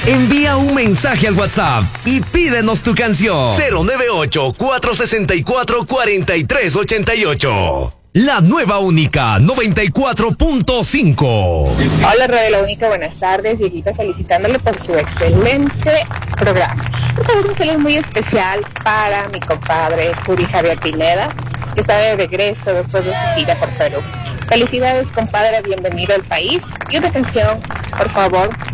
Envía un mensaje al WhatsApp y pídenos tu canción. 098-464-4388. La nueva única 94.5. Hola Radio La Única, buenas tardes. Dieguito, felicitándole por su excelente programa. Por favor, un saludo muy especial para mi compadre Curi Javier Pineda, que está de regreso después de su gira por Perú. Felicidades, compadre, bienvenido al país. Y una canción, por favor,